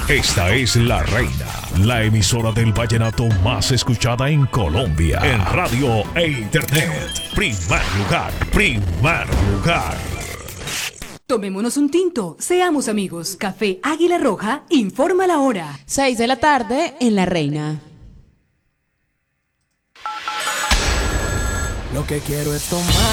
Esta es La Reina, la emisora del vallenato más escuchada en Colombia. En radio e internet. Primer lugar, primer lugar. Tomémonos un tinto, seamos amigos. Café Águila Roja informa la hora. 6 de la tarde en La Reina. Lo que quiero es tomar